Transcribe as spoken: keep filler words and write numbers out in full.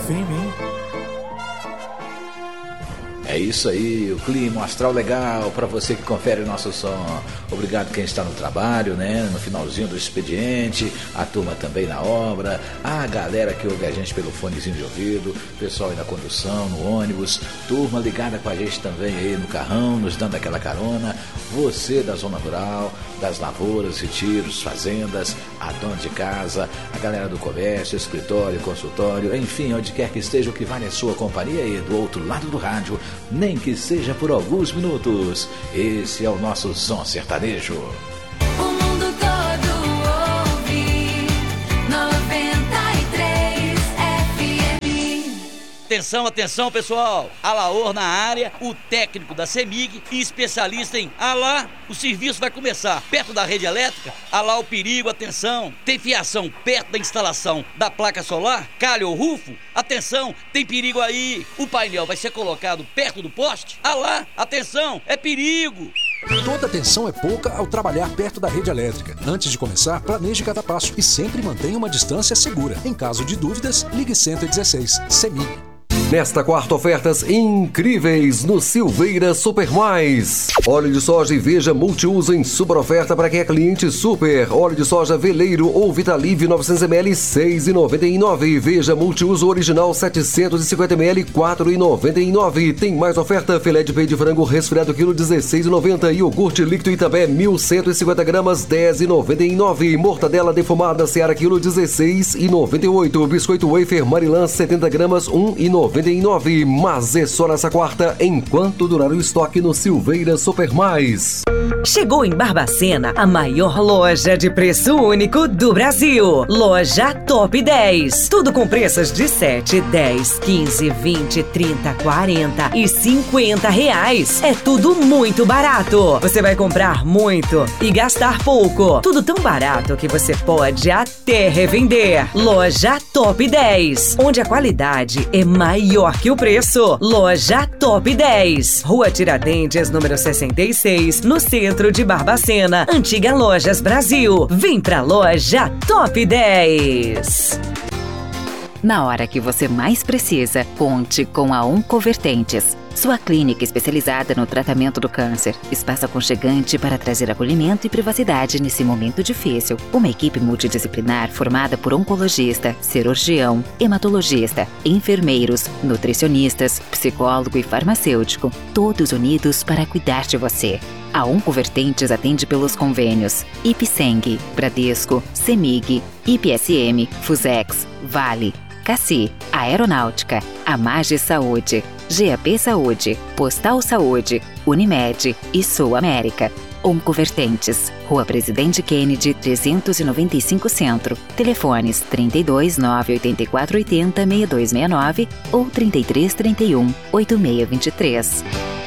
F M, hein? É isso aí, o clima, um astral legal para você que confere o nosso som. Obrigado quem está no trabalho, né? No finalzinho do expediente, a turma também na obra, a galera que ouve a gente pelo fonezinho de ouvido, pessoal aí na condução, no ônibus, turma ligada com a gente também aí no carrão, nos dando aquela carona. Você da zona rural, das lavouras, retiros, fazendas, a dona de casa, a galera do comércio, escritório, consultório, enfim, onde quer que esteja, o que vale a sua companhia aí do outro lado do rádio, nem que seja por alguns minutos. Esse é o nosso som sertanejo. O mundo todo ouve noventa e três F M. Atenção, atenção, pessoal. Alaor na área, o técnico da CEMIG e especialista em Alá. O serviço vai começar perto da rede elétrica. Alá o perigo, atenção. Tem fiação perto da instalação da placa solar? Calha ou rufo? Atenção, tem perigo aí. O painel vai ser colocado perto do poste? Alá, atenção, é perigo. Toda atenção é pouca ao trabalhar perto da rede elétrica. Antes de começar, planeje cada passo e sempre mantenha uma distância segura. Em caso de dúvidas, ligue cento e dezesseis. CEMIG. Nesta quarta, ofertas incríveis no Silveira Super Mais. Óleo de soja e Veja multiuso em super oferta para quem é cliente super. Óleo de soja Veleiro ou Vitalive novecentos mililitros, seis reais e noventa e nove centavos. Veja multiuso original setecentos e cinquenta mililitros, quatro reais e noventa e nove centavos. Tem mais oferta: filé de peito de frango resfriado quilo dezesseis reais e noventa centavos. Iogurte líquido Itabé mil cento e cinquenta gramas, dez reais e noventa e nove centavos. Mortadela defumada Seara quilo dezesseis reais e noventa e oito centavos. Biscoito wafer Marilã setenta gramas, um real e noventa e nove centavos. Mas é só nessa quarta, enquanto durar o estoque no Silveira Super Mais. Chegou em Barbacena a maior loja de preço único do Brasil. Loja Top dez. Tudo com preços de sete, dez, quinze, vinte, trinta, quarenta e cinquenta reais. É tudo muito barato. Você vai comprar muito e gastar pouco. Tudo tão barato que você pode até revender. Loja Top dez, onde a qualidade é maior que o preço. Loja Top dez. Rua Tiradentes, número sessenta e seis, no centro de Barbacena. Antiga Lojas Brasil. Vem pra Loja Top dez. Na hora que você mais precisa, conte com a Oncovertentes. Sua clínica especializada no tratamento do câncer. Espaço aconchegante para trazer acolhimento e privacidade nesse momento difícil. Uma equipe multidisciplinar formada por oncologista, cirurgião, hematologista, enfermeiros, nutricionistas, psicólogo e farmacêutico. Todos unidos para cuidar de você. A Oncovertentes atende pelos convênios Ipseng, Bradesco, CEMIG, I P S M, Fusex, Vale, Cassi, Aeronáutica, Amage Saúde, G A P Saúde, Postal Saúde, Unimed e Sul América. Oncovertentes, Rua Presidente Kennedy, trezentos e noventa e cinco Centro. Telefones trinta e dois, nove oito quatro, oitenta, sessenta e dois sessenta e nove ou trinta e três, trinta e um, oitenta e seis vinte e três.